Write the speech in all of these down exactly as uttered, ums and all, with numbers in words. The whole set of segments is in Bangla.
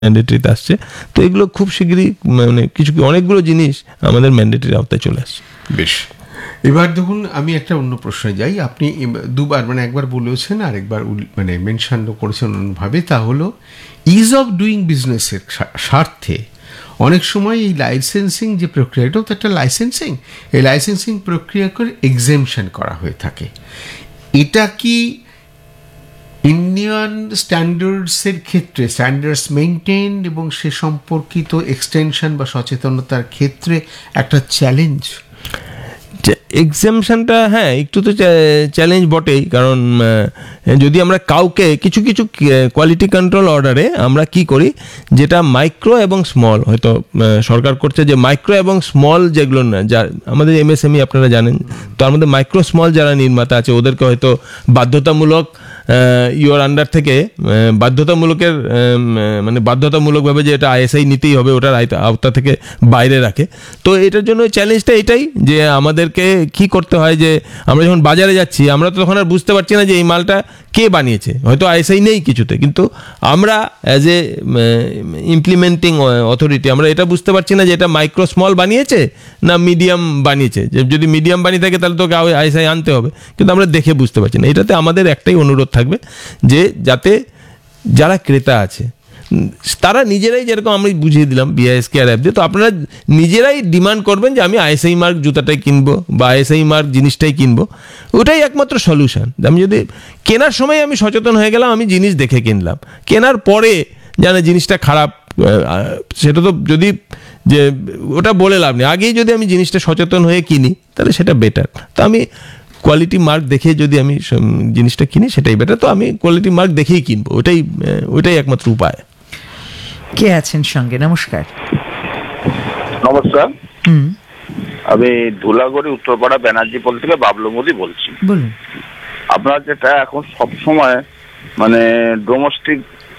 ম্যান্ডেটরিতে আসছে। তো এগুলো খুব শীঘ্রই মানে কিছু অনেকগুলো জিনিস আমাদের ম্যান্ডেটরি আওতায় চলে আসছে। বেশ, এবার দেখুন আমি একটা অন্য প্রশ্নে যাই। আপনি দুবার মানে একবার বলেছেন আর একবার মানে মেনশন করেছেন অন্যভাবে, তা হলো ইজ অফ ডুইং বিজনেসের স্বার্থে অনেক সময় এই লাইসেন্সিং যে প্রক্রিয়া, এটাও তো একটা লাইসেন্সিং, এই লাইসেন্সিং প্রক্রিয়া করে এক্সেমশন করা হয়ে থাকে। এটা কি ইন্ডিয়ান স্ট্যান্ডার্ডসের ক্ষেত্রে স্ট্যান্ডার্ডস মেনটেন এবং সে সম্পর্কিত এক্সটেনশন বা সচেতনতার ক্ষেত্রে একটা চ্যালেঞ্জ? এক্সেমশনটা হ্যাঁ একটু তো চ্যালেঞ্জ বটেই, কারণ যদি আমরা কাউকে কিছু কিছু কোয়ালিটি কন্ট্রোল অর্ডারে আমরা কি করি, যেটা মাইক্রো এবং স্মল হয়তো সরকার করছে যে মাইক্রো এবং স্মল যেগুলো না, যা আমাদের এমএসএমই আপনারা জানেন, তো আমাদের মাইক্রো স্মল যারা নির্মাতা আছে ওদেরকে হয়তো বাধ্যতামূলক ইওর আন্ডার থেকে বাধ্যতামূলকের মানে বাধ্যতামূলকভাবে যে এটা আইএসআই নিতেই হবে ওটার আওতা থেকে বাইরে রাখে। তো এটার জন্য চ্যালেঞ্জটা এটাই যে আমাদেরকে কি করতে হয়, যে আমরা যখন বাজারে যাচ্ছি আমরা তো তখন আর বুঝতে পারছি না যে এই মালটা কে বানিয়েছে, হয়তো আইএসআই নেই কিছুতে, কিন্তু আমরা অ্যাজ এ ইমপ্লিমেন্টিং অথরিটি আমরা এটা বুঝতে পারছি না যে এটা মাইক্রো স্মল বানিয়েছে না মিডিয়াম বানিয়েছে। যে যদি মিডিয়াম বানিয়ে থাকে তাহলে তোকে আইএসআই আনতে হবে, কিন্তু আমরা দেখে বুঝতে পারছি না। এটাতে আমাদের একটাই অনুরোধ থাকবে যে যাতে যারা ক্রেতা আছে তারা নিজেরাই, যেরকম আমি বুঝিয়ে দিলাম বিআইএসকে আর অ্যাপ দিয়ে, তো আপনারা নিজেরাই ডিমান্ড করবেন যে আমি আইএসআই মার্ক জুতাটাই কিনবো বা আইএসআই মার্ক জিনিসটাই কিনবো। ওটাই একমাত্র সলিউশন। আমি যদি কেনার সময় আমি সচেতন হয়ে গেলাম, আমি জিনিস দেখে কিনলাম, কেনার পরে জানে জিনিসটা খারাপ, সেটা তো যদি যে ওটা বলে লাভ নেই, আগেই যদি আমি জিনিসটা সচেতন হয়ে কিনি তাহলে সেটা বেটার। তো আমি কোয়ালিটি মার্ক দেখে যদি আমি জিনিসটা কিনি সেটাই বেটার। তো আমি কোয়ালিটি মার্ক দেখেই কিনবো, ওটাই ওইটাই একমাত্র উপায়। কে আছেন সঙ্গে? নমস্কার। নমস্কার, হুম আমি ধুলাগড়ি উত্তরপাড়া ব্যানার্জি পল থেকে বাবলু মোদি বলছি। বলুন। আপনার যেটা এখন সব সময় মানে ডোমেস্টিক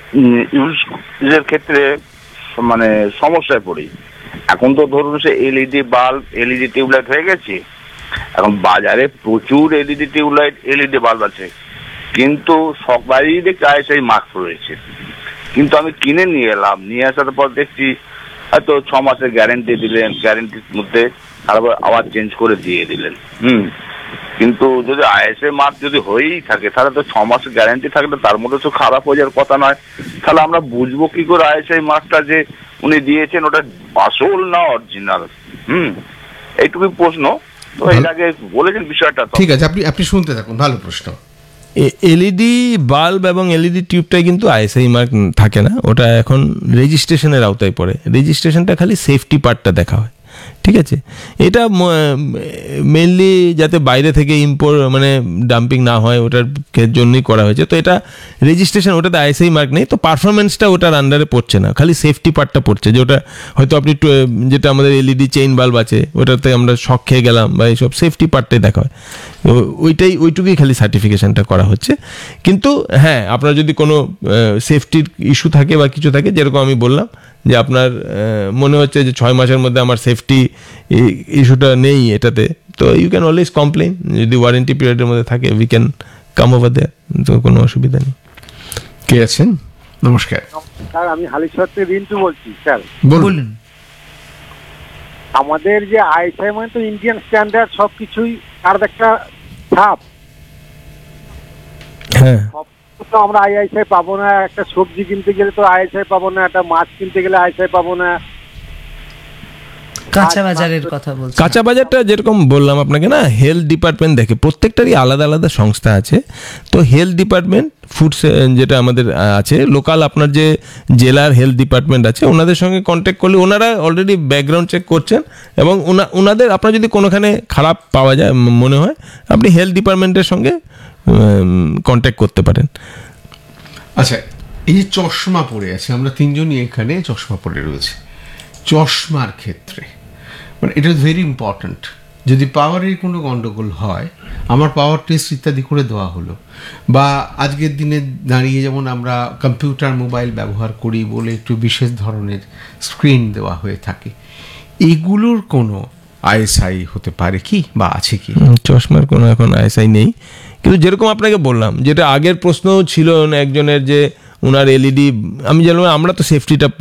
ইউজের ক্ষেত্রে মানে সমস্যায় পড়ি। এখন তো ধরুন সে এলইডি বাল্ব, এলইডি টিউবলাইট হয়ে গেছে, এখন বাজারে প্রচুর এলইডি টিউবলাইট, এলইডি বাল্ব আছে, কিন্তু সবাই দেখছি আইএসআই মার্ক রয়েছে। কিন্তু আমি কিনে নিয়ে এলাম, নিয়ে আসার পর দেখছি হয়তো ছ মাসের গ্যারেন্টি দিলেন, গ্যারেন্টির মধ্যে তারপর আবার চেঞ্জ করে দিয়ে দিলেন। হুম কিন্তু যদি আইএসআই মার্ক যদি হয়েই থাকে তাহলে তো ছ মাসের গ্যারেন্টি থাকলে তার মধ্যে তো খারাপ হয়ে যাওয়ার কথা নয়। তাহলে আমরা বুঝবো কি করে আইএসআই মার্কটা যে উনি দিয়েছেন ওটা আসল না অরিজিনাল? হুম এইটুকুই প্রশ্ন। তো এর আগে বলেছেন বিষয়টা, ঠিক আছে, আপনি আপনি শুনতে থাকুন। ভালো প্রশ্ন। এলইডি বাল্ব এবং এলইডি টিউবটাই কিন্তু আইএসআই মার্ক থাকে না, ওটা এখন রেজিস্ট্রেশনের আওতায় পড়ে। রেজিস্ট্রেশনটা খালি সেফটি পার্টটা দেখা হয়, ঠিক আছে? এটা মেনলি যাতে বাইরে থেকে ইম্পোর্ট মানে ডাম্পিং না হয় ওটার জন্যই করা হয়েছে। তো এটা রেজিস্ট্রেশন, ওটাতে আইএসআই মার্ক নেই, তো পারফরমেন্সটা ওটার আন্ডারে পড়ছে না, খালি সেফটি পার্টটা পড়ছে। যে ওটা হয়তো আপনি যেটা আমাদের এলইডি চেইন বাল্ব আছে ওটাতে আমরা শক খেয়ে গেলাম বা এইসব সেফটি পার্টটাই দেখা হয়, ওইটাই ওইটুকুই খালি সার্টিফিকেশনটা করা হচ্ছে। কিন্তু হ্যাঁ, আপনার যদি কোনো সেফটির ইস্যু থাকে বা কিছু থাকে, যেরকম আমি বললাম যে আপনার মনে হচ্ছে যে ছয় মাসের মধ্যে আমার সেফটি ইস্যুটা নেই এটাতে, তো ইউ ক্যান অলওয়েজ কমপ্লেন। যদি ওয়ারেন্টি পিরিয়ডের মধ্যে থাকে উই ক্যান কাম ওভার দেয়ার, তো কোনো অসুবিধা নেই। কে আছেন? নমস্কার স্যার, আমি হালিশহর থেকে রিন্টু বলছি। স্যার বলুন। আমাদের যে আইএসআই মানে তো ইন্ডিয়ান স্ট্যান্ডার্ড, সব কিছুই তার একটা ছাপ। হ্যাঁ, তো আমরা আইএসআই পাবো না, একটা সবজি কিনতে গেলে তো আইএসআই পাবো না, একটা মাছ কিনতে গেলে আইএসআই পাবো না। কাঁচা বাজারের কথা বলছি। কাঁচা বাজারটা যেরকম বললাম আপনাকে না, হেলথ ডিপার্টমেন্ট দেখে, প্রত্যেকটারই আলাদা আলাদা সংস্থা আছে। তো হেলথ ডিপার্টমেন্ট, ফুড যেটা আমাদের আছে লোকাল, আপনার যে জেলার হেলথ ডিপার্টমেন্ট আছে ওনাদের সঙ্গে কন্ট্যাক্ট করলে ওনারা অলরেডি ব্যাকগ্রাউন্ড চেক করছেন, এবং ওনাদের আপনার যদি কোনোখানে খারাপ পাওয়া যায় মনে হয়, আপনি হেলথ ডিপার্টমেন্টের সঙ্গে কন্ট্যাক্ট করতে পারেন। আচ্ছা, এই যে চশমা পরে আছে, আমরা তিনজনই এখানে চশমা পরে রয়েছে, চশমার ক্ষেত্রে মানে এটা ভেরি ইম্পর্ট্যান্ট। যদি পাওয়ারের কোনো গণ্ডগোল হয়, আমার পাওয়ার টেস্ট ইত্যাদি করে দেওয়া হলো, বা আজকের দিনে দাঁড়িয়ে যেমন আমরা কম্পিউটার মোবাইল ব্যবহার করি বলে একটু বিশেষ ধরনের স্ক্রিন দেওয়া হয়ে থাকে, এগুলোর কোনো আইএসআই হতে পারে কি বা আছে কি? চশমার কোনো এখন আইএসআই নেই, কিন্তু যেরকম আপনাকে বললাম, যেটা আগের প্রশ্ন ছিল একজনের, যে ওনার এলইডি আমি যেন আমরা তো সেফটিটা